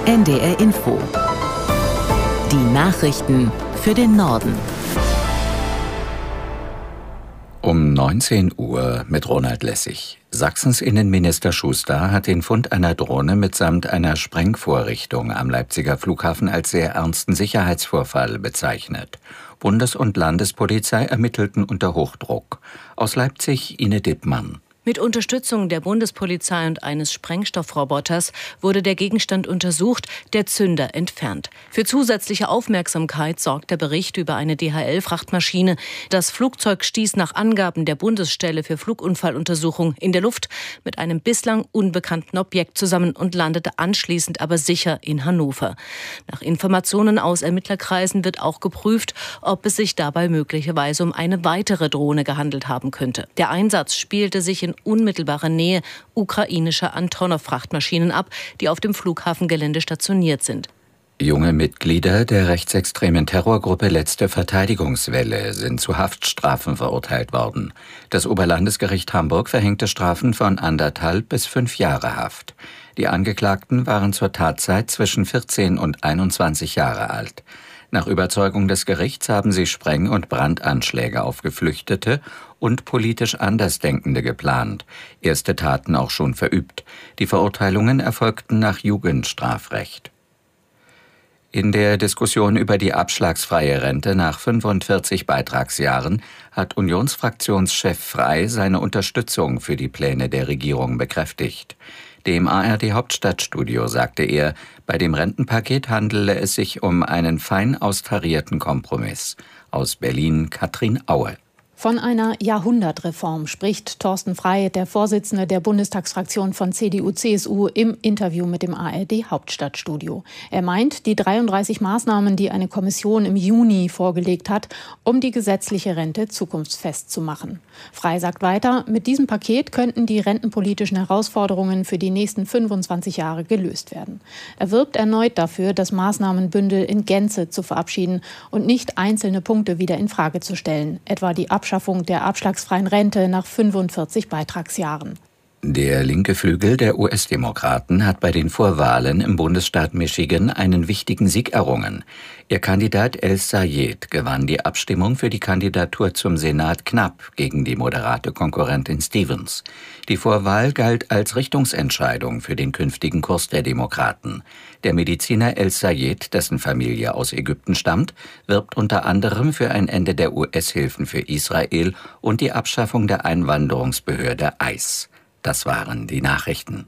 NDR Info. Die Nachrichten für den Norden. Um 19 Uhr mit Ronald Lessig. Sachsens Innenminister Schuster hat den Fund einer Drohne mitsamt einer Sprengvorrichtung am Leipziger Flughafen als sehr ernsten Sicherheitsvorfall bezeichnet. Bundes- und Landespolizei ermittelten unter Hochdruck. Aus Leipzig Ine Dittmann. Mit Unterstützung der Bundespolizei und eines Sprengstoffroboters wurde der Gegenstand untersucht, der Zünder entfernt. Für zusätzliche Aufmerksamkeit sorgt der Bericht über eine DHL-Frachtmaschine. Das Flugzeug stieß nach Angaben der Bundesstelle für Flugunfalluntersuchung in der Luft mit einem bislang unbekannten Objekt zusammen und landete anschließend aber sicher in Hannover. Nach Informationen aus Ermittlerkreisen wird auch geprüft, ob es sich dabei möglicherweise um eine weitere Drohne gehandelt haben könnte. Der Einsatz spielte sich in unmittelbarer Nähe ukrainischer Antonov-Frachtmaschinen ab, die auf dem Flughafengelände stationiert sind. Junge Mitglieder der rechtsextremen Terrorgruppe Letzte Verteidigungswelle sind zu Haftstrafen verurteilt worden. Das Oberlandesgericht Hamburg verhängte Strafen von 1,5 bis 5 Jahre Haft. Die Angeklagten waren zur Tatzeit zwischen 14 und 21 Jahre alt. Nach Überzeugung des Gerichts haben sie Spreng- und Brandanschläge auf Geflüchtete und politisch Andersdenkende geplant, erste Taten auch schon verübt. Die Verurteilungen erfolgten nach Jugendstrafrecht. In der Diskussion über die abschlagsfreie Rente nach 45 Beitragsjahren hat Unionsfraktionschef Frey seine Unterstützung für die Pläne der Regierung bekräftigt. Dem ARD-Hauptstadtstudio sagte er, bei dem Rentenpaket handele es sich um einen fein austarierten Kompromiss. Aus Berlin Katrin Aue. Von einer Jahrhundertreform spricht Thorsten Frey, der Vorsitzende der Bundestagsfraktion von CDU/CSU, im Interview mit dem ARD-Hauptstadtstudio. Er meint, die 33 Maßnahmen, die eine Kommission im Juni vorgelegt hat, um die gesetzliche Rente zukunftsfest zu machen. Frey sagt weiter, mit diesem Paket könnten die rentenpolitischen Herausforderungen für die nächsten 25 Jahre gelöst werden. Er wirbt erneut dafür, das Maßnahmenbündel in Gänze zu verabschieden und nicht einzelne Punkte wieder in Frage zu stellen, etwa die Abschaffung der abschlagsfreien Rente nach 45 Beitragsjahren. Der linke Flügel der US-Demokraten hat bei den Vorwahlen im Bundesstaat Michigan einen wichtigen Sieg errungen. Ihr Kandidat El Sayed gewann die Abstimmung für die Kandidatur zum Senat knapp gegen die moderate Konkurrentin Stevens. Die Vorwahl galt als Richtungsentscheidung für den künftigen Kurs der Demokraten. Der Mediziner El Sayed, dessen Familie aus Ägypten stammt, wirbt unter anderem für ein Ende der US-Hilfen für Israel und die Abschaffung der Einwanderungsbehörde ICE. Das waren die Nachrichten.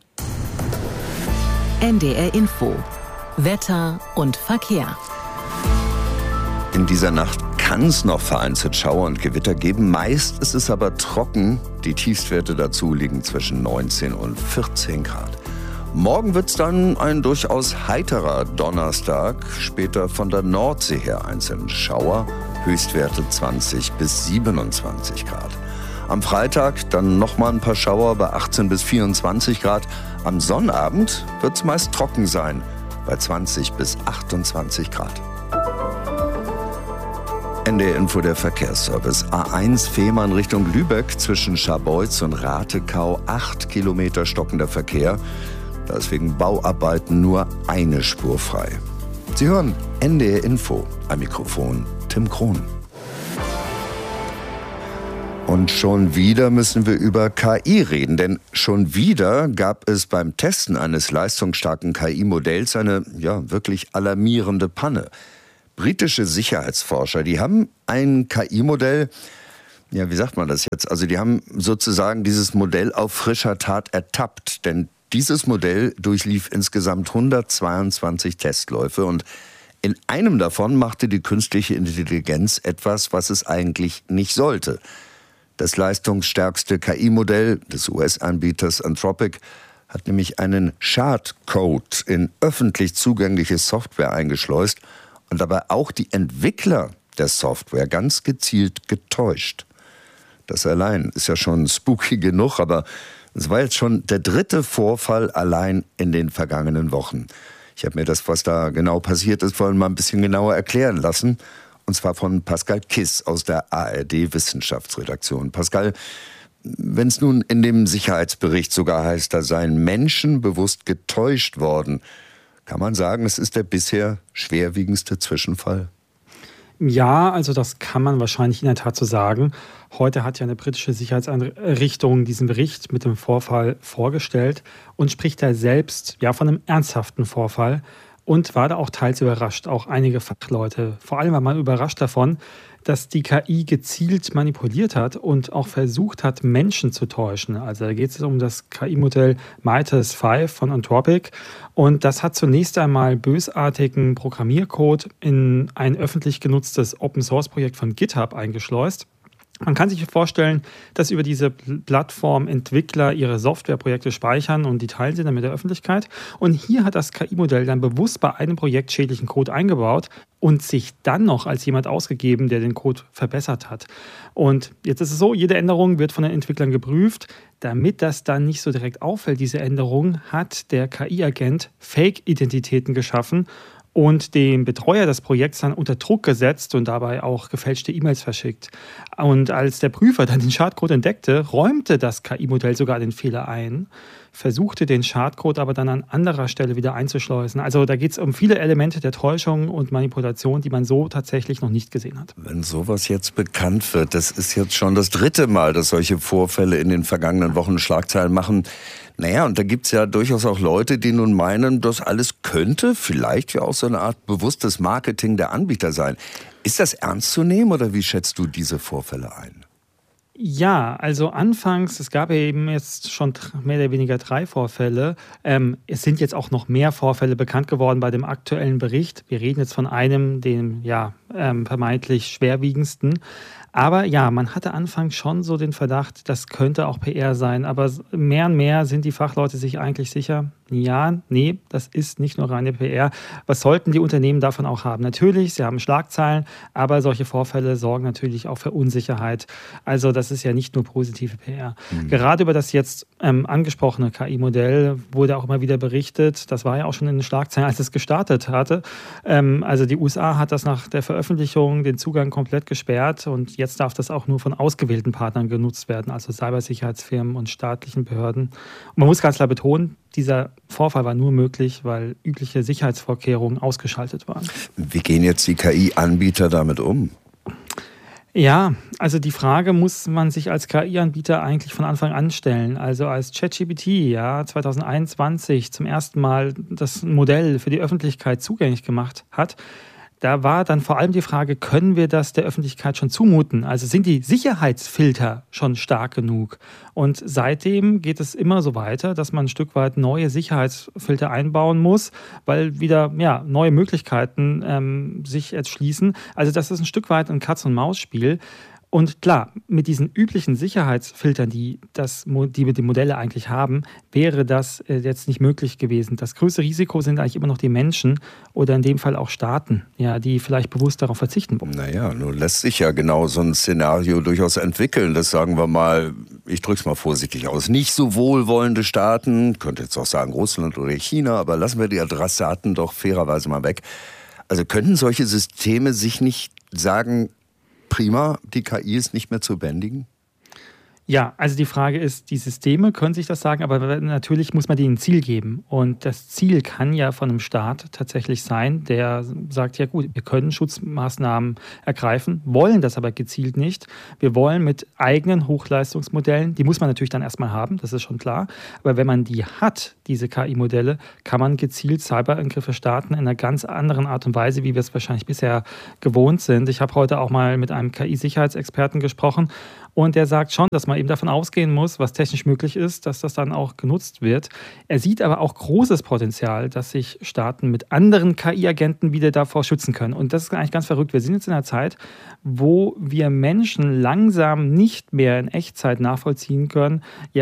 NDR Info. Wetter und Verkehr. In dieser Nacht kann es noch vereinzelt Schauer und Gewitter geben. Meist ist es aber trocken. Die Tiefstwerte dazu liegen zwischen 19 und 14 Grad. Morgen wird es dann ein durchaus heiterer Donnerstag. Später von der Nordsee her einzelne Schauer. Höchstwerte 20 bis 27 Grad. Am Freitag dann nochmal ein paar Schauer bei 18 bis 24 Grad. Am Sonnabend wird es meist trocken sein, bei 20 bis 28 Grad. NDR Info, der Verkehrsservice. A1 Fehmarn Richtung Lübeck zwischen Scharbeutz und Ratekau 8 Kilometer stockender Verkehr. Da ist wegen Bauarbeiten nur eine Spur frei. Sie hören NDR Info. Am Mikrofon Tim Krohn. Und schon wieder müssen wir über KI reden, denn schon wieder gab es beim Testen eines leistungsstarken KI-Modells eine wirklich alarmierende Panne. Britische Sicherheitsforscher, die haben ein KI-Modell, wie sagt man das jetzt? Also die haben sozusagen dieses Modell auf frischer Tat ertappt, denn dieses Modell durchlief insgesamt 122 Testläufe und in einem davon machte die künstliche Intelligenz etwas, was es eigentlich nicht sollte. Das leistungsstärkste KI-Modell des US-Anbieters Anthropic hat nämlich einen Schadcode in öffentlich zugängliche Software eingeschleust und dabei auch die Entwickler der Software ganz gezielt getäuscht. Das allein ist ja schon spooky genug, aber es war jetzt schon der 3. Vorfall allein in den vergangenen Wochen. Ich habe mir das, was da genau passiert ist, vorhin mal ein bisschen genauer erklären lassen. Und zwar von Pascal Kiss aus der ARD-Wissenschaftsredaktion. Pascal, wenn es nun in dem Sicherheitsbericht sogar heißt, da seien Menschen bewusst getäuscht worden, Kann man sagen, es ist der bisher schwerwiegendste Zwischenfall? Ja, also das kann man wahrscheinlich in der Tat so sagen. Heute hat ja eine britische Sicherheitseinrichtung diesen Bericht mit dem Vorfall vorgestellt und spricht da selbst von einem ernsthaften Vorfall und war da auch teils überrascht, auch einige Fachleute. Vor allem war man überrascht davon, dass die KI gezielt manipuliert hat und auch versucht hat, Menschen zu täuschen. Also da geht es um das KI-Modell Midas 5 von Anthropic. Und das hat zunächst einmal bösartigen Programmiercode in ein öffentlich genutztes Open-Source-Projekt von GitHub eingeschleust. Man kann sich vorstellen, dass über diese Plattform Entwickler ihre Softwareprojekte speichern und die teilen sie dann mit der Öffentlichkeit. Und hier hat das KI-Modell dann bewusst bei einem Projekt schädlichen Code eingebaut und sich dann noch als jemand ausgegeben, der den Code verbessert hat. Und jetzt ist es so, jede Änderung wird von den Entwicklern geprüft. Damit das dann nicht so direkt auffällt, diese Änderung, hat der KI-Agent Fake-Identitäten geschaffen und den Betreuer des Projekts dann unter Druck gesetzt und dabei auch gefälschte E-Mails verschickt. Und als der Prüfer dann den Schadcode entdeckte, räumte das KI-Modell sogar den Fehler ein, versuchte den Schadcode aber dann an anderer Stelle wieder einzuschleusen. Also da geht es um viele Elemente der Täuschung und Manipulation, die man so tatsächlich noch nicht gesehen hat. Wenn sowas jetzt bekannt wird, das ist jetzt schon das 3. Mal, dass solche Vorfälle in den vergangenen Wochen Schlagzeilen machen. Naja, und da gibt es ja durchaus auch Leute, die nun meinen, das alles könnte vielleicht ja auch so eine Art bewusstes Marketing der Anbieter sein. Ist das ernst zu nehmen oder wie schätzt du diese Vorfälle ein? Ja, also anfangs, es gab ja eben jetzt schon mehr oder weniger 3 Vorfälle. Es sind jetzt auch noch mehr Vorfälle bekannt geworden bei dem aktuellen Bericht. Wir reden jetzt von einem, dem vermeintlich schwerwiegendsten. Aber ja, man hatte anfangs schon so den Verdacht, das könnte auch PR sein. Aber mehr und mehr sind die Fachleute sich eigentlich sicher, das ist nicht nur reine PR. Was sollten die Unternehmen davon auch haben? Natürlich, sie haben Schlagzeilen, aber solche Vorfälle sorgen natürlich auch für Unsicherheit. Also das ist ja nicht nur positive PR. Gerade über das jetzt angesprochene KI-Modell wurde auch immer wieder berichtet. Das war ja auch schon in den Schlagzeilen, als es gestartet hatte. Also die USA hat das nach der Veröffentlichung den Zugang komplett gesperrt und jetzt darf das auch nur von ausgewählten Partnern genutzt werden, also Cybersicherheitsfirmen und staatlichen Behörden. Und man muss ganz klar betonen, dieser Vorfall war nur möglich, weil übliche Sicherheitsvorkehrungen ausgeschaltet waren. Wie gehen jetzt die KI-Anbieter damit um? Ja, also die Frage muss man sich als KI-Anbieter eigentlich von Anfang an stellen. Also als ChatGPT 2021 zum ersten Mal das Modell für die Öffentlichkeit zugänglich gemacht hat, da war dann vor allem die Frage, können wir das der Öffentlichkeit schon zumuten? Also sind die Sicherheitsfilter schon stark genug? Und seitdem geht es immer so weiter, dass man ein Stück weit neue Sicherheitsfilter einbauen muss, weil wieder neue Möglichkeiten sich erschließen. Also das ist ein Stück weit ein Katz-und-Maus-Spiel. Und klar, mit diesen üblichen Sicherheitsfiltern, die die Modelle eigentlich haben, wäre das jetzt nicht möglich gewesen. Das größte Risiko sind eigentlich immer noch die Menschen oder in dem Fall auch Staaten, die vielleicht bewusst darauf verzichten wollen. Naja, nun lässt sich ja genau so ein Szenario durchaus entwickeln. Das sagen wir mal, ich drücke es mal vorsichtig aus, nicht so wohlwollende Staaten, könnte jetzt auch sagen Russland oder China, aber lassen wir die Adressaten doch fairerweise mal weg. Also könnten solche Systeme sich nicht sagen, prima, die KI ist nicht mehr zu bändigen? Ja, also die Frage ist, die Systeme können sich das sagen, aber natürlich muss man denen ein Ziel geben. Und das Ziel kann ja von einem Staat tatsächlich sein, der sagt, ja gut, wir können Schutzmaßnahmen ergreifen, wollen das aber gezielt nicht. Wir wollen mit eigenen Hochleistungsmodellen, die muss man natürlich dann erstmal haben, das ist schon klar. Aber wenn man die hat, diese KI-Modelle, kann man gezielt Cyberangriffe starten in einer ganz anderen Art und Weise, wie wir es wahrscheinlich bisher gewohnt sind. Ich habe heute auch mal mit einem KI-Sicherheitsexperten gesprochen und der sagt schon, dass man eben davon ausgehen muss, was technisch möglich ist, dass das dann auch genutzt wird. Er sieht aber auch großes Potenzial, dass sich Staaten mit anderen KI-Agenten wieder davor schützen können. Und das ist eigentlich ganz verrückt. Wir sind jetzt in einer Zeit, wo wir Menschen langsam nicht mehr in Echtzeit nachvollziehen können,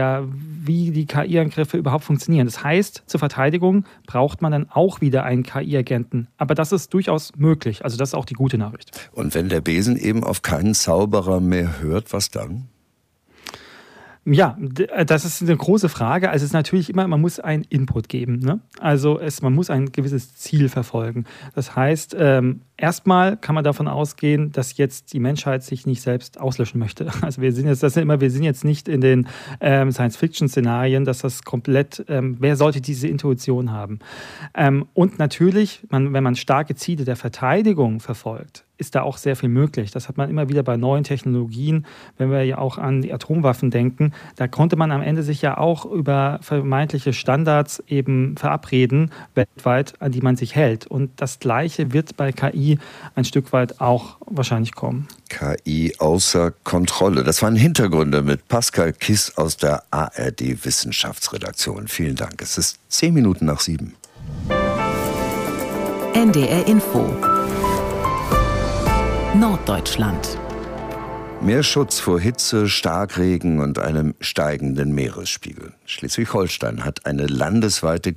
wie die KI-Angriffe überhaupt funktionieren. Das heißt, zur Verteidigung braucht man dann auch wieder einen KI-Agenten. Aber das ist durchaus möglich. Also das ist auch die gute Nachricht. Und wenn der Besen eben auf keinen Zauberer mehr hört, was dann? Ja, das ist eine große Frage. Also es ist natürlich immer, man muss einen Input geben. Ne? Also man muss ein gewisses Ziel verfolgen. Das heißt, erstmal kann man davon ausgehen, dass jetzt die Menschheit sich nicht selbst auslöschen möchte. Also wir sind jetzt nicht in den Science-Fiction-Szenarien, dass das komplett, wer sollte diese Intuition haben? Und natürlich, wenn man starke Ziele der Verteidigung verfolgt, ist da auch sehr viel möglich. Das hat man immer wieder bei neuen Technologien, wenn wir ja auch an die Atomwaffen denken. Da konnte man am Ende sich ja auch über vermeintliche Standards eben verabreden, weltweit, an die man sich hält. Und das Gleiche wird bei KI ein Stück weit auch wahrscheinlich kommen. KI außer Kontrolle. Das waren Hintergründe mit Pascal Kiss aus der ARD-Wissenschaftsredaktion. Vielen Dank. Es ist 7:10. NDR Info Norddeutschland. Mehr Schutz vor Hitze, Starkregen und einem steigenden Meeresspiegel. Schleswig-Holstein hat eine landesweite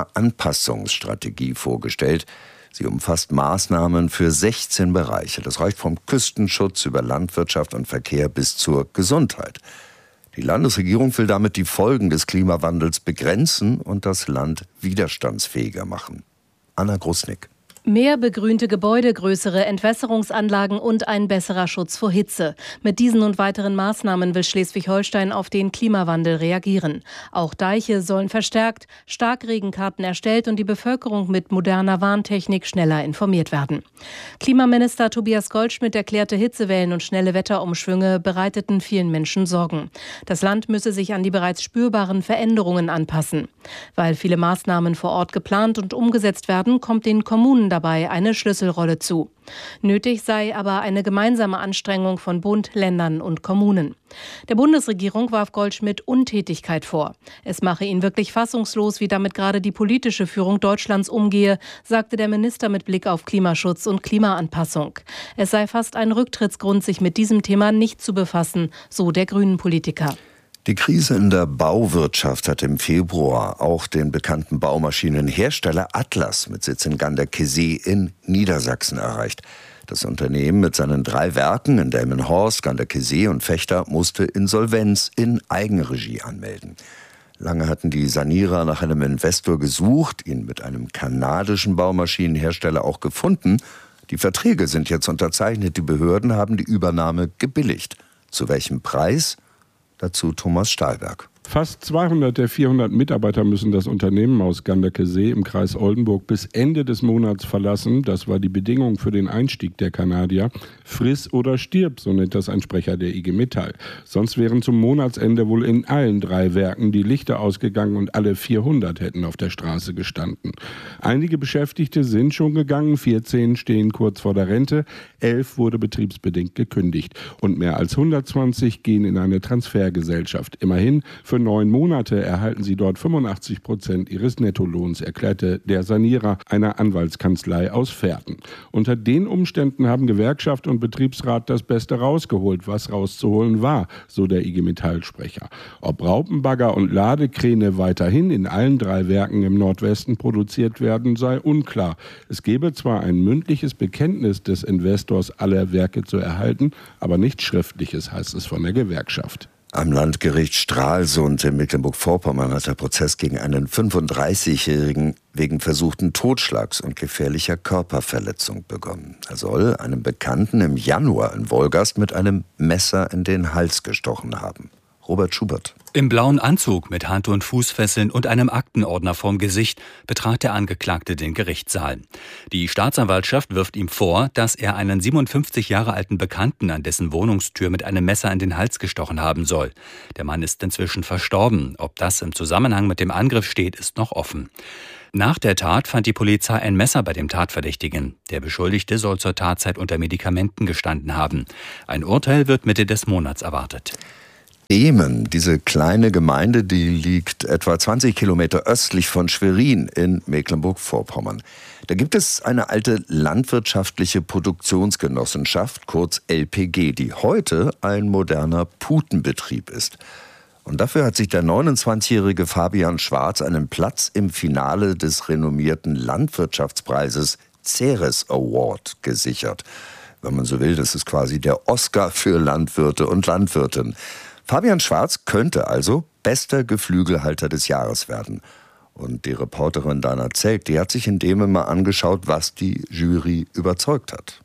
Klimaanpassungsstrategie vorgestellt. Sie umfasst Maßnahmen für 16 Bereiche. Das reicht vom Küstenschutz über Landwirtschaft und Verkehr bis zur Gesundheit. Die Landesregierung will damit die Folgen des Klimawandels begrenzen und das Land widerstandsfähiger machen. Anna Grusnick. Mehr begrünte Gebäude, größere Entwässerungsanlagen und ein besserer Schutz vor Hitze. Mit diesen und weiteren Maßnahmen will Schleswig-Holstein auf den Klimawandel reagieren. Auch Deiche sollen verstärkt, Starkregenkarten erstellt und die Bevölkerung mit moderner Warntechnik schneller informiert werden. Klimaminister Tobias Goldschmidt erklärte, Hitzewellen und schnelle Wetterumschwünge bereiteten vielen Menschen Sorgen. Das Land müsse sich an die bereits spürbaren Veränderungen anpassen. Weil viele Maßnahmen vor Ort geplant und umgesetzt werden, kommt den Kommunen dabei eine Schlüsselrolle zu. Nötig sei aber eine gemeinsame Anstrengung von Bund, Ländern und Kommunen. Der Bundesregierung warf Goldschmidt Untätigkeit vor. Es mache ihn wirklich fassungslos, wie damit gerade die politische Führung Deutschlands umgehe, sagte der Minister mit Blick auf Klimaschutz und Klimaanpassung. Es sei fast ein Rücktrittsgrund, sich mit diesem Thema nicht zu befassen, so der Grünen-Politiker. Die Krise in der Bauwirtschaft hat im Februar auch den bekannten Baumaschinenhersteller Atlas mit Sitz in Ganderkesee in Niedersachsen erreicht. Das Unternehmen mit seinen 3 Werken in Delmenhorst, Ganderkesee und Vechta musste Insolvenz in Eigenregie anmelden. Lange hatten die Sanierer nach einem Investor gesucht, ihn mit einem kanadischen Baumaschinenhersteller auch gefunden. Die Verträge sind jetzt unterzeichnet, die Behörden haben die Übernahme gebilligt. Zu welchem Preis? Dazu Thomas Stahlberg. Fast 200 der 400 Mitarbeiter müssen das Unternehmen aus Ganderkesee im Kreis Oldenburg bis Ende des Monats verlassen. Das war die Bedingung für den Einstieg der Kanadier. Friss oder stirb, so nennt das ein Sprecher der IG Metall. Sonst wären zum Monatsende wohl in allen 3 Werken die Lichter ausgegangen und alle 400 hätten auf der Straße gestanden. Einige Beschäftigte sind schon gegangen, 14 stehen kurz vor der Rente, 11 wurde betriebsbedingt gekündigt und mehr als 120 gehen in eine Transfergesellschaft. Immerhin für 9 Monate erhalten sie dort 85% ihres Nettolohns, erklärte der Sanierer einer Anwaltskanzlei aus Verden. Unter den Umständen haben Gewerkschaft und Betriebsrat das Beste rausgeholt, was rauszuholen war, so der IG Metall-Sprecher. Ob Raupenbagger und Ladekräne weiterhin in allen 3 Werken im Nordwesten produziert werden, sei unklar. Es gebe zwar ein mündliches Bekenntnis des Investors, alle Werke zu erhalten, aber nichts Schriftliches, heißt es von der Gewerkschaft. Am Landgericht Stralsund in Mecklenburg-Vorpommern hat der Prozess gegen einen 35-Jährigen wegen versuchten Totschlags und gefährlicher Körperverletzung begonnen. Er soll einem Bekannten im Januar in Wolgast mit einem Messer in den Hals gestochen haben. Robert Schubert. Im blauen Anzug mit Hand- und Fußfesseln und einem Aktenordner vorm Gesicht betrat der Angeklagte den Gerichtssaal. Die Staatsanwaltschaft wirft ihm vor, dass er einen 57 Jahre alten Bekannten an dessen Wohnungstür mit einem Messer in den Hals gestochen haben soll. Der Mann ist inzwischen verstorben. Ob das im Zusammenhang mit dem Angriff steht, ist noch offen. Nach der Tat fand die Polizei ein Messer bei dem Tatverdächtigen. Der Beschuldigte soll zur Tatzeit unter Medikamenten gestanden haben. Ein Urteil wird Mitte des Monats erwartet. Ehmen, diese kleine Gemeinde, die liegt etwa 20 Kilometer östlich von Schwerin in Mecklenburg-Vorpommern. Da gibt es eine alte landwirtschaftliche Produktionsgenossenschaft, kurz LPG, die heute ein moderner Putenbetrieb ist. Und dafür hat sich der 29-jährige Fabian Schwarz einen Platz im Finale des renommierten Landwirtschaftspreises Ceres Award gesichert. Wenn man so will, das ist quasi der Oscar für Landwirte und Landwirtinnen. Fabian Schwarz könnte also bester Geflügelhalter des Jahres werden. Und die Reporterin Dana Zelk, die hat sich in dem mal angeschaut, was die Jury überzeugt hat.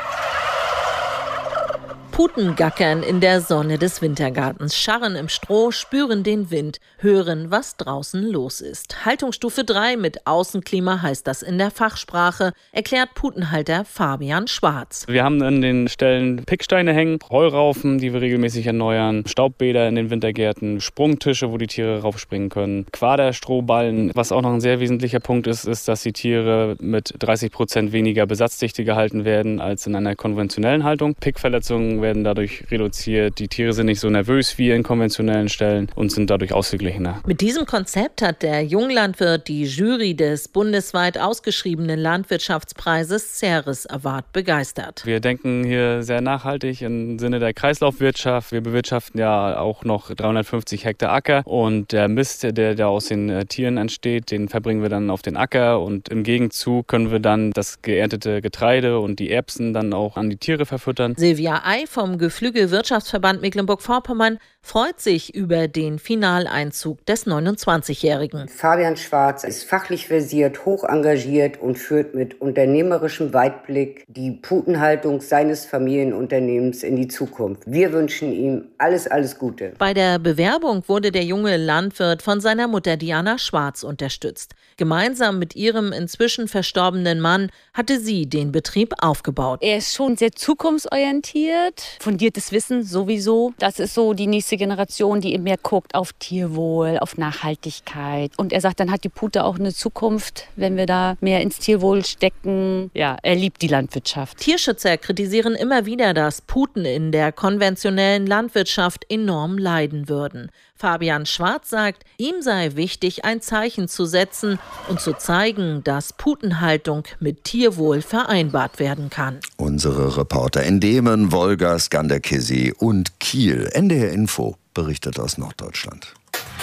Puten gackern in der Sonne des Wintergartens, scharren im Stroh, spüren den Wind, hören, was draußen los ist. Haltungsstufe 3 mit Außenklima heißt das in der Fachsprache, erklärt Putenhalter Fabian Schwarz. Wir haben an den Stellen Picksteine hängen, Heuraufen, die wir regelmäßig erneuern, Staubbäder in den Wintergärten, Sprungtische, wo die Tiere raufspringen können, Quaderstrohballen. Was auch noch ein sehr wesentlicher Punkt ist, dass die Tiere mit 30% weniger Besatzdichte gehalten werden als in einer konventionellen Haltung. Pickverletzungen werden dadurch reduziert. Die Tiere sind nicht so nervös wie in konventionellen Stellen und sind dadurch ausgeglichener. Mit diesem Konzept hat der Junglandwirt die Jury des bundesweit ausgeschriebenen Landwirtschaftspreises Ceres Award begeistert. Wir denken hier sehr nachhaltig im Sinne der Kreislaufwirtschaft. Wir bewirtschaften ja auch noch 350 Hektar Acker und der Mist, der da aus den Tieren entsteht, den verbringen wir dann auf den Acker und im Gegenzug können wir dann das geerntete Getreide und die Erbsen dann auch an die Tiere verfüttern. Silvia Ei vom Geflügelwirtschaftsverband Mecklenburg-Vorpommern freut sich über den Finaleinzug des 29-Jährigen. Fabian Schwarz ist fachlich versiert, hoch engagiert und führt mit unternehmerischem Weitblick die Putenhaltung seines Familienunternehmens in die Zukunft. Wir wünschen ihm alles Gute. Bei der Bewerbung wurde der junge Landwirt von seiner Mutter Diana Schwarz unterstützt. Gemeinsam mit ihrem inzwischen verstorbenen Mann hatte sie den Betrieb aufgebaut. Er ist schon sehr zukunftsorientiert, fundiertes Wissen sowieso. Das ist so die nächste Generation, die eben mehr guckt auf Tierwohl, auf Nachhaltigkeit. Und er sagt, dann hat die Pute auch eine Zukunft, wenn wir da mehr ins Tierwohl stecken. Ja, er liebt die Landwirtschaft. Tierschützer kritisieren immer wieder, dass Puten in der konventionellen Landwirtschaft enorm leiden würden. Fabian Schwarz sagt, ihm sei wichtig, ein Zeichen zu setzen und zu zeigen, dass Putenhaltung mit Tierwohl vereinbart werden kann. Unsere Reporter in Demen, Wolga, Skanderkesee und Kiel. NDR Info berichtet aus Norddeutschland.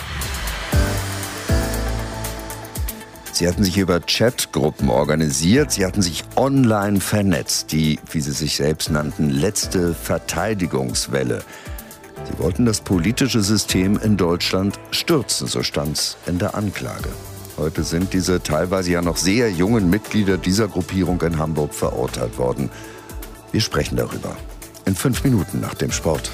Sie hatten sich über Chatgruppen organisiert, sie hatten sich online vernetzt, die, wie sie sich selbst nannten, letzte Verteidigungswelle. Sie wollten das politische System in Deutschland stürzen, so stand's in der Anklage. Heute sind diese teilweise ja noch sehr jungen Mitglieder dieser Gruppierung in Hamburg verurteilt worden. Wir sprechen darüber in 5 Minuten nach dem Sport.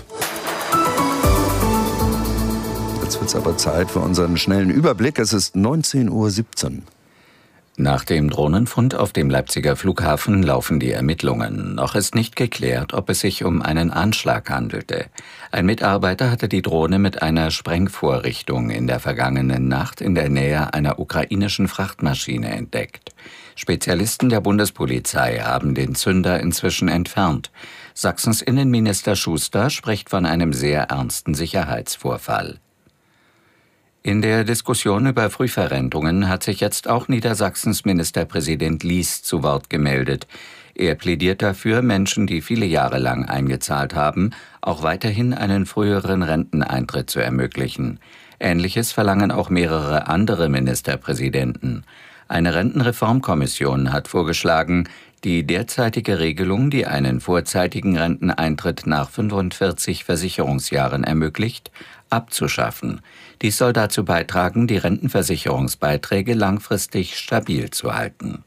Jetzt wird's aber Zeit für unseren schnellen Überblick. Es ist 19:17 Uhr. Nach dem Drohnenfund auf dem Leipziger Flughafen laufen die Ermittlungen. Noch ist nicht geklärt, ob es sich um einen Anschlag handelte. Ein Mitarbeiter hatte die Drohne mit einer Sprengvorrichtung in der vergangenen Nacht in der Nähe einer ukrainischen Frachtmaschine entdeckt. Spezialisten der Bundespolizei haben den Zünder inzwischen entfernt. Sachsens Innenminister Schuster spricht von einem sehr ernsten Sicherheitsvorfall. In der Diskussion über Frühverrentungen hat sich jetzt auch Niedersachsens Ministerpräsident Lies zu Wort gemeldet. Er plädiert dafür, Menschen, die viele Jahre lang eingezahlt haben, auch weiterhin einen früheren Renteneintritt zu ermöglichen. Ähnliches verlangen auch mehrere andere Ministerpräsidenten. Eine Rentenreformkommission hat vorgeschlagen, die derzeitige Regelung, die einen vorzeitigen Renteneintritt nach 45 Versicherungsjahren ermöglicht, abzuschaffen. Dies soll dazu beitragen, die Rentenversicherungsbeiträge langfristig stabil zu halten.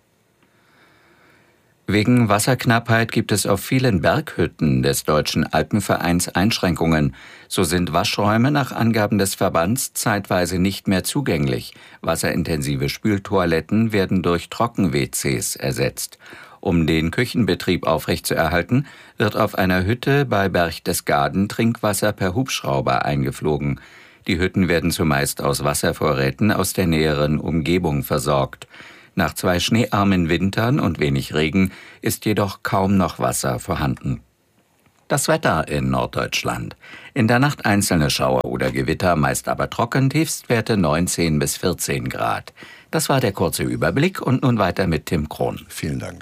Wegen Wasserknappheit gibt es auf vielen Berghütten des Deutschen Alpenvereins Einschränkungen. So sind Waschräume nach Angaben des Verbands zeitweise nicht mehr zugänglich. Wasserintensive Spültoiletten werden durch Trocken-WCs ersetzt. Um den Küchenbetrieb aufrechtzuerhalten, wird auf einer Hütte bei Berchtesgaden Trinkwasser per Hubschrauber eingeflogen. Die Hütten werden zumeist aus Wasservorräten aus der näheren Umgebung versorgt. Nach 2 schneearmen Wintern und wenig Regen ist jedoch kaum noch Wasser vorhanden. Das Wetter in Norddeutschland. In der Nacht einzelne Schauer oder Gewitter, meist aber trocken, Tiefstwerte 19 bis 14 Grad. Das war der kurze Überblick und nun weiter mit Tim Krohn. Vielen Dank.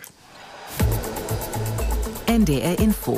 NDR Info.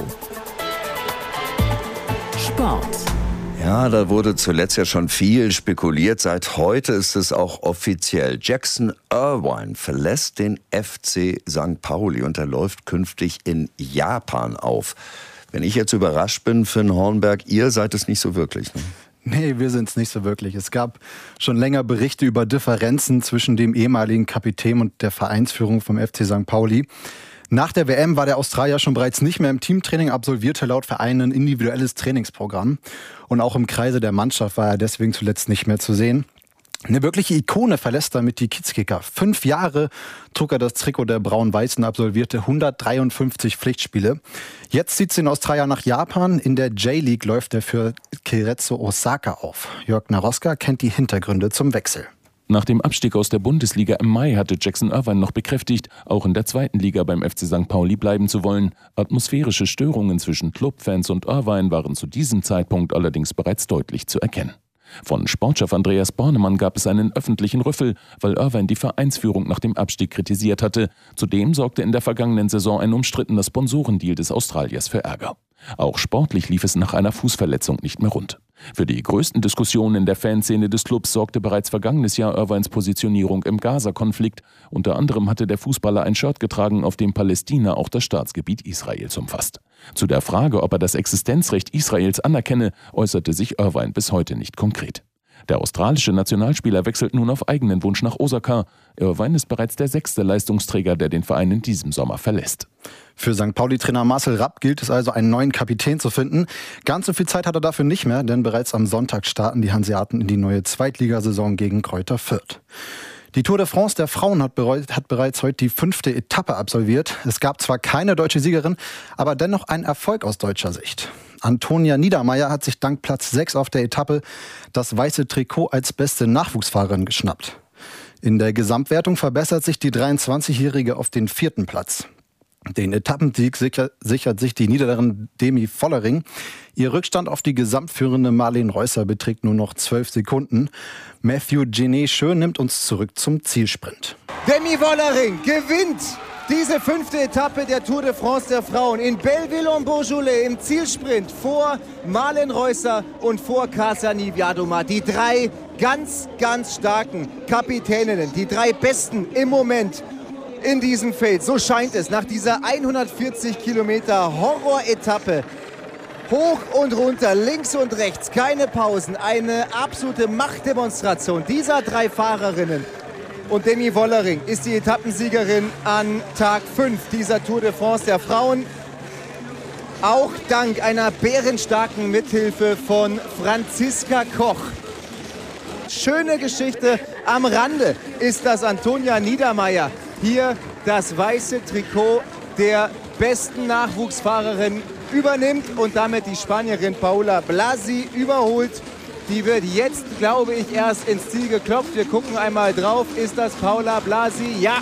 Sport. Ja, da wurde zuletzt ja schon viel spekuliert. Seit heute ist es auch offiziell. Jackson Irvine verlässt den FC St. Pauli und er läuft künftig in Japan auf. Wenn ich jetzt überrascht bin, Finn Hornberg, ihr seid es nicht so wirklich, ne? Nee, wir sind es nicht so wirklich. Es gab schon länger Berichte über Differenzen zwischen dem ehemaligen Kapitän und der Vereinsführung vom FC St. Pauli. Nach der WM war der Australier schon bereits nicht mehr im Teamtraining, absolvierte laut Verein ein individuelles Trainingsprogramm. Und auch im Kreise der Mannschaft war er deswegen zuletzt nicht mehr zu sehen. Eine wirkliche Ikone verlässt damit die Kiezkicker. 5 Jahre trug er das Trikot der Braun-Weißen, absolvierte 153 Pflichtspiele. Jetzt zieht es den Australier nach Japan. In der J-League läuft er für Keiretsu Osaka auf. Jörg Naroska kennt die Hintergründe zum Wechsel. Nach dem Abstieg aus der Bundesliga im Mai hatte Jackson Irvine noch bekräftigt, auch in der 2. Liga beim FC St. Pauli bleiben zu wollen. Atmosphärische Störungen zwischen Clubfans und Irvine waren zu diesem Zeitpunkt allerdings bereits deutlich zu erkennen. Von Sportchef Andreas Bornemann gab es einen öffentlichen Rüffel, weil Irvine die Vereinsführung nach dem Abstieg kritisiert hatte. Zudem sorgte in der vergangenen Saison ein umstrittener Sponsorendeal des Australiers für Ärger. Auch sportlich lief es nach einer Fußverletzung nicht mehr rund. Für die größten Diskussionen in der Fanszene des Clubs sorgte bereits vergangenes Jahr Irvines Positionierung im Gaza-Konflikt. Unter anderem hatte der Fußballer ein Shirt getragen, auf dem Palästina auch das Staatsgebiet Israels umfasst. Zu der Frage, ob er das Existenzrecht Israels anerkenne, äußerte sich Irvine bis heute nicht konkret. Der australische Nationalspieler wechselt nun auf eigenen Wunsch nach Osaka. Irvine ist bereits der 6. Leistungsträger, der den Verein in diesem Sommer verlässt. Für St. Pauli-Trainer Marcel Rapp gilt es also, einen neuen Kapitän zu finden. Ganz so viel Zeit hat er dafür nicht mehr, denn bereits am Sonntag starten die Hanseaten in die neue Zweitligasaison gegen Greuther Fürth. Die Tour de France der Frauen hat bereits heute die 5. Etappe absolviert. Es gab zwar keine deutsche Siegerin, aber dennoch ein Erfolg aus deutscher Sicht. Antonia Niedermeyer hat sich dank Platz 6 auf der Etappe das weiße Trikot als beste Nachwuchsfahrerin geschnappt. In der Gesamtwertung verbessert sich die 23-Jährige auf den 4. Platz. Den Etappensieg sichert sich die Niederländerin Demi Vollering. Ihr Rückstand auf die gesamtführende Marleen Reusser beträgt nur noch 12 Sekunden. Matthew Genet-Schön nimmt uns zurück zum Zielsprint. Demi Vollering gewinnt diese 5. Etappe der Tour de France der Frauen in Belleville-en-Beaujolais im Zielsprint vor Marleen Reusser und vor Kasia Niewiadoma. Die 3 ganz, ganz starken Kapitäninnen, die 3 besten im Moment in diesem Feld. So scheint es nach dieser 140 Kilometer Horror-Etappe. Hoch und runter, links und rechts, keine Pausen. Eine absolute Machtdemonstration dieser 3 Fahrerinnen. Und Demi Vollering ist die Etappensiegerin an Tag 5 dieser Tour de France der Frauen. Auch dank einer bärenstarken Mithilfe von Franziska Koch. Schöne Geschichte am Rande ist, dass Antonia Niedermeyer hier das weiße Trikot der besten Nachwuchsfahrerin übernimmt und damit die Spanierin Paula Blasi überholt. Die wird jetzt, glaube ich, erst ins Ziel geklopft. Wir gucken einmal drauf. Ist das Paula Blasi? Ja.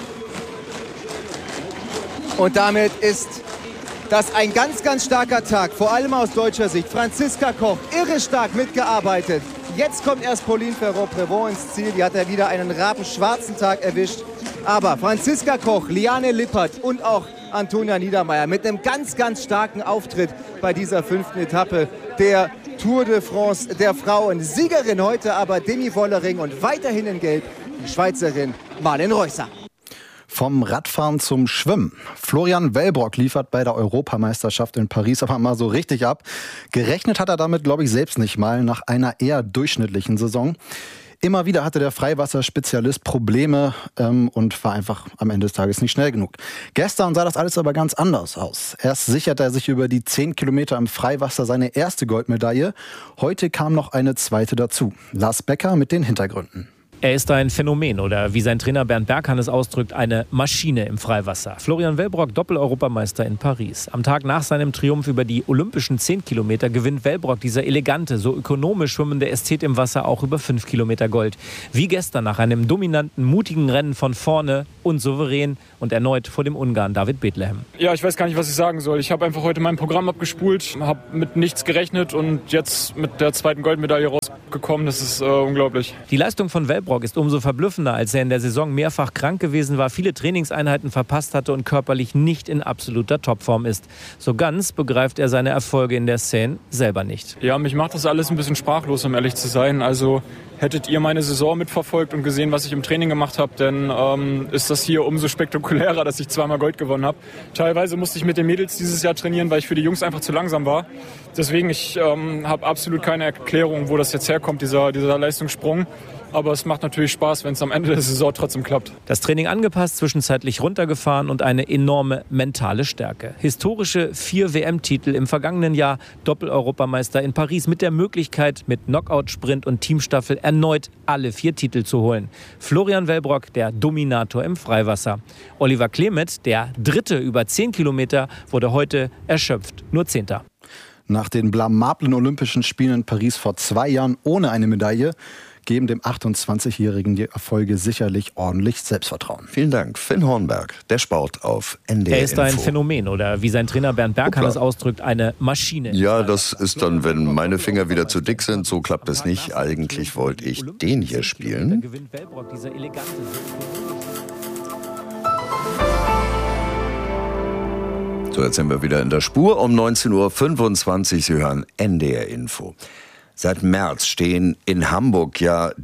Und damit ist das ein ganz, ganz starker Tag, vor allem aus deutscher Sicht. Franziska Koch, irre stark mitgearbeitet. Jetzt kommt erst Pauline Ferrand-Prévot ins Ziel. Die hat ja wieder einen rabenschwarzen Tag erwischt. Aber Franziska Koch, Liane Lippert und auch Antonia Niedermeyer mit einem ganz, ganz starken Auftritt bei dieser 5. Etappe der Tour de France der Frauen. Siegerin heute aber Demi Vollering und weiterhin in Gelb die Schweizerin Marleen Reusser. Vom Radfahren zum Schwimmen. Florian Wellbrock liefert bei der Europameisterschaft in Paris aber mal so richtig ab. Gerechnet hat er damit, glaube ich, selbst nicht mal nach einer eher durchschnittlichen Saison. Immer wieder hatte der Freiwasserspezialist Probleme und war einfach am Ende des Tages nicht schnell genug. Gestern sah das alles aber ganz anders aus. Erst sicherte er sich über die 10 Kilometer im Freiwasser seine erste Goldmedaille. Heute kam noch eine zweite dazu. Lars Becker mit den Hintergründen. Er ist ein Phänomen oder wie sein Trainer Bernd Berghann es ausdrückt, eine Maschine im Freiwasser. Florian Wellbrock, Doppel-Europameister in Paris. Am Tag nach seinem Triumph über die olympischen 10 Kilometer gewinnt Wellbrock, dieser elegante, so ökonomisch schwimmende Ästhet im Wasser, auch über 5 Kilometer Gold. Wie gestern nach einem dominanten, mutigen Rennen von vorne und souverän und erneut vor dem Ungarn David Bethlehem. Ja, ich weiß gar nicht, was ich sagen soll. Ich habe einfach heute mein Programm abgespult, habe mit nichts gerechnet und jetzt mit der zweiten Goldmedaille rausgekommen. Das ist unglaublich. Die Leistung von Wellbrock ist umso verblüffender, als er in der Saison mehrfach krank gewesen war, viele Trainingseinheiten verpasst hatte und körperlich nicht in absoluter Topform ist. So ganz begreift er seine Erfolge in der Seine selber nicht. Ja, mich macht das alles ein bisschen sprachlos, um ehrlich zu sein. Also hättet ihr meine Saison mitverfolgt und gesehen, was ich im Training gemacht habe, dann ist das hier umso spektakulärer, dass ich zweimal Gold gewonnen habe. Teilweise musste ich mit den Mädels dieses Jahr trainieren, weil ich für die Jungs einfach zu langsam war. Deswegen, ich habe absolut keine Erklärung, wo das jetzt herkommt, dieser Leistungssprung. Aber es macht natürlich Spaß, wenn es am Ende der Saison trotzdem klappt. Das Training angepasst, zwischenzeitlich runtergefahren und eine enorme mentale Stärke. Historische 4 WM-Titel im vergangenen Jahr, Doppel-Europameister in Paris mit der Möglichkeit, mit Knockout-Sprint und Teamstaffel erneut alle 4 Titel zu holen. Florian Wellbrock, der Dominator im Freiwasser. Oliver Klemet, der Dritte über 10 Kilometer, wurde heute erschöpft, nur 10. Nach den blamablen Olympischen Spielen in Paris vor 2 Jahren ohne eine Medaille geben dem 28-Jährigen die Erfolge sicherlich ordentlich Selbstvertrauen. Vielen Dank. Finn Hornberg, der Sport auf NDR Er ist ein Info. Phänomen oder wie sein Trainer Bernd Berghahn es ausdrückt, eine Maschine. Ja, das ist dann, wenn meine Finger wieder zu dick sind. So klappt es nicht. Eigentlich wollte ich den hier spielen. Gewinnt Wellbrock dieser elegante So, jetzt sind wir wieder in der Spur um 19.25 Uhr. Sie hören NDR Info. Seit März stehen in Hamburg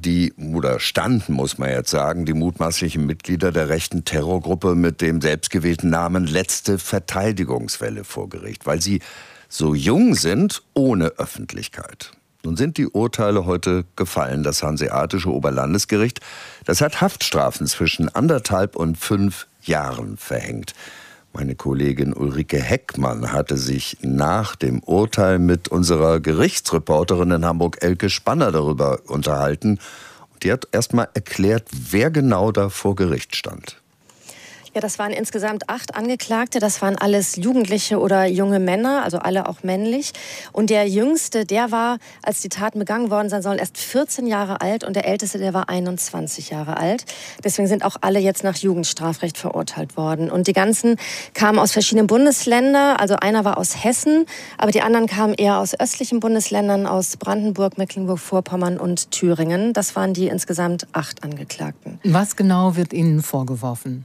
standen, muss man jetzt sagen, die mutmaßlichen Mitglieder der rechten Terrorgruppe mit dem selbstgewählten Namen Letzte Verteidigungswelle vor Gericht, weil sie so jung sind, ohne Öffentlichkeit. Nun sind die Urteile heute gefallen. Das Hanseatische Oberlandesgericht, das hat Haftstrafen zwischen 1,5 und 5 Jahren verhängt. Meine Kollegin Ulrike Heckmann hatte sich nach dem Urteil mit unserer Gerichtsreporterin in Hamburg, Elke Spanner, darüber unterhalten. Und die hat erst mal erklärt, wer genau da vor Gericht stand. Ja, das waren insgesamt 8 Angeklagte. Das waren alles Jugendliche oder junge Männer, also alle auch männlich. Und der Jüngste, der war, als die Taten begangen worden sein sollen, erst 14 Jahre alt. Und der Älteste, der war 21 Jahre alt. Deswegen sind auch alle jetzt nach Jugendstrafrecht verurteilt worden. Und die ganzen kamen aus verschiedenen Bundesländern. Also einer war aus Hessen, aber die anderen kamen eher aus östlichen Bundesländern, aus Brandenburg, Mecklenburg-Vorpommern und Thüringen. Das waren die insgesamt 8 Angeklagten. Was genau wird Ihnen vorgeworfen?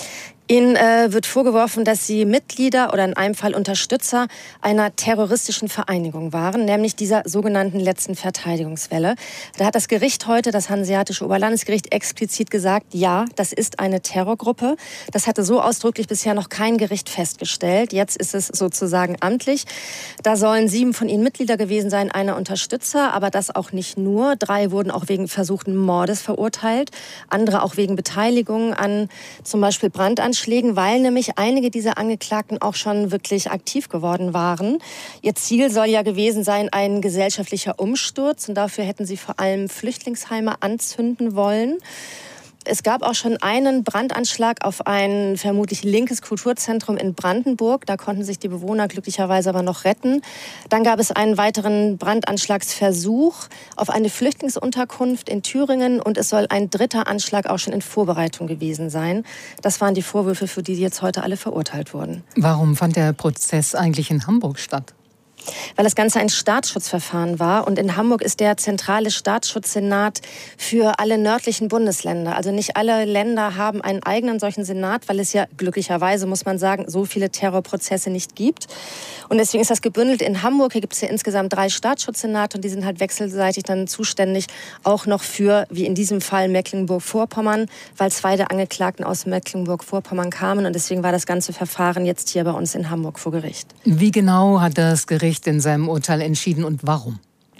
Ihnen wird vorgeworfen, dass sie Mitglieder oder in einem Fall Unterstützer einer terroristischen Vereinigung waren, nämlich dieser sogenannten Letzten Verteidigungswelle. Da hat das Gericht heute, das Hanseatische Oberlandesgericht, explizit gesagt, ja, das ist eine Terrorgruppe. Das hatte so ausdrücklich bisher noch kein Gericht festgestellt. Jetzt ist es sozusagen amtlich. Da sollen 7 von ihnen Mitglieder gewesen sein, einer Unterstützer, aber das auch nicht nur. 3 wurden auch wegen versuchten Mordes verurteilt, andere auch wegen Beteiligung an zum Beispiel Brandanschlägen, weil nämlich einige dieser Angeklagten auch schon wirklich aktiv geworden waren. Ihr Ziel soll ja gewesen sein, ein gesellschaftlicher Umsturz, und dafür hätten sie vor allem Flüchtlingsheime anzünden wollen. Es gab auch schon einen Brandanschlag auf ein vermutlich linkes Kulturzentrum in Brandenburg. Da konnten sich die Bewohner glücklicherweise aber noch retten. Dann gab es einen weiteren Brandanschlagsversuch auf eine Flüchtlingsunterkunft in Thüringen. Und es soll ein 3. Anschlag auch schon in Vorbereitung gewesen sein. Das waren die Vorwürfe, für die jetzt heute alle verurteilt wurden. Warum fand der Prozess eigentlich in Hamburg statt? Weil das Ganze ein Staatsschutzverfahren war. Und in Hamburg ist der zentrale Staatsschutzsenat für alle nördlichen Bundesländer. Also nicht alle Länder haben einen eigenen solchen Senat, weil es ja glücklicherweise, muss man sagen, so viele Terrorprozesse nicht gibt. Und deswegen ist das gebündelt in Hamburg. Hier gibt es ja insgesamt 3 Staatsschutzsenate und die sind halt wechselseitig dann zuständig, auch noch für, wie in diesem Fall, Mecklenburg-Vorpommern, weil 2 der Angeklagten aus Mecklenburg-Vorpommern kamen. Und deswegen war das ganze Verfahren jetzt hier bei uns in Hamburg vor Gericht. Wie genau hat das Gericht in seinem Urteil entschieden und warum?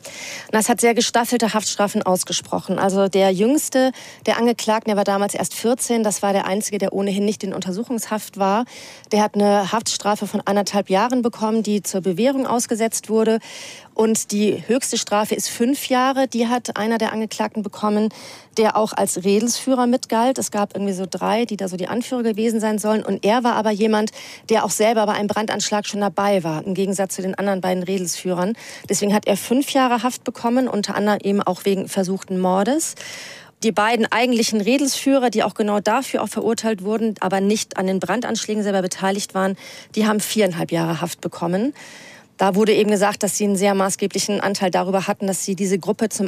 Es hat sehr gestaffelte Haftstrafen ausgesprochen. Also der Jüngste der Angeklagten, der war damals erst 14, das war der Einzige, der ohnehin nicht in Untersuchungshaft war. Der hat eine Haftstrafe von 1,5 Jahren bekommen, die zur Bewährung ausgesetzt wurde. Und die höchste Strafe ist 5 Jahre. Die hat einer der Angeklagten bekommen, der auch als Redelsführer mitgalt. Es gab irgendwie so 3, die da so die Anführer gewesen sein sollen. Und er war aber jemand, der auch selber bei einem Brandanschlag schon dabei war, im Gegensatz zu den anderen beiden Redelsführern. Deswegen hat er 5 Jahre Haft bekommen, unter anderem eben auch wegen versuchten Mordes. Die beiden eigentlichen Redelsführer, die auch genau dafür auch verurteilt wurden, aber nicht an den Brandanschlägen selber beteiligt waren, die haben 4,5 Jahre Haft bekommen. Da wurde eben gesagt, dass sie einen sehr maßgeblichen Anteil darüber hatten, dass sie diese Gruppe zum